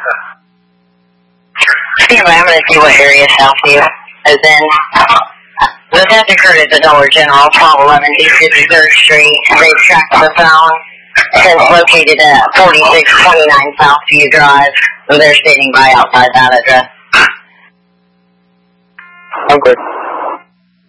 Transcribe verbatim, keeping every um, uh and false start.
Stand by, I'm going to see what area Southview is in. The death occurred at the Dollar General, twelve eleven East fifty-third Street. They've tracked the phone since located at forty-six twenty-nine Southview Drive. They're standing by outside that address. Okay.